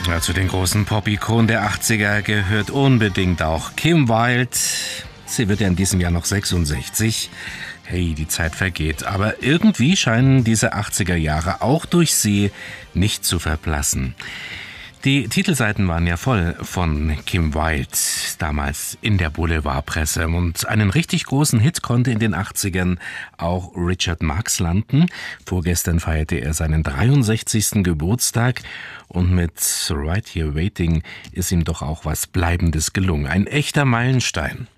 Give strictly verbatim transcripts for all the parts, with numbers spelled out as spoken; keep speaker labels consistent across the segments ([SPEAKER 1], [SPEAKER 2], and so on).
[SPEAKER 1] Ja, zu den großen Pop-Ikonen der achtziger gehört unbedingt auch Kim Wilde. Sie wird ja in diesem Jahr noch sechsundsechzig. Hey, die Zeit vergeht. Aber irgendwie scheinen diese achtziger Jahre auch durch sie nicht zu verblassen. Die Titelseiten waren ja voll von Kim Wilde, damals in der Boulevardpresse. Und einen richtig großen Hit konnte in den achtzigern auch Richard Marx landen. Vorgestern feierte er seinen dreiundsechzigsten Geburtstag. Und mit Right Here Waiting ist ihm doch auch was Bleibendes gelungen. Ein echter Meilenstein.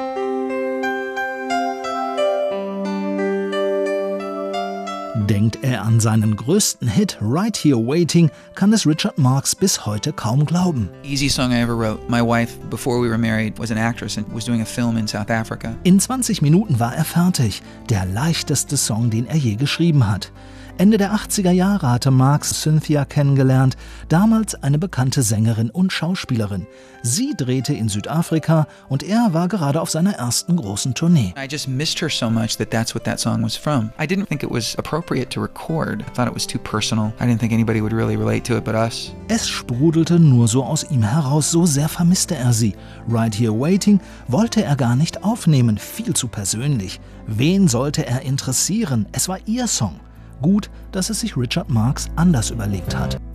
[SPEAKER 2] Denkt er an seinen größten Hit Right Here Waiting, kann es Richard Marx bis heute kaum glauben.
[SPEAKER 3] Easy song I ever wrote. My wife, before we were married, was an actress and was doing a film in South Africa.
[SPEAKER 2] In zwanzig Minuten war er fertig. Der leichteste Song, den er je geschrieben hat. Ende der achtziger Jahre hatte Marx Cynthia kennengelernt, damals eine bekannte Sängerin und Schauspielerin. Sie drehte in Südafrika und er war gerade auf seiner ersten großen Tournee.
[SPEAKER 3] I just missed her so much that that's what that song was from. I didn't think it was appropriate to record. I thought it was too personal. I didn't think anybody would really relate to it but us.
[SPEAKER 2] Es sprudelte nur so aus ihm heraus, so sehr vermisste er sie. Right Here Waiting wollte er gar nicht aufnehmen, viel zu persönlich. Wen sollte er interessieren? Es war ihr Song. Gut, dass es sich Richard Marx anders überlegt hat.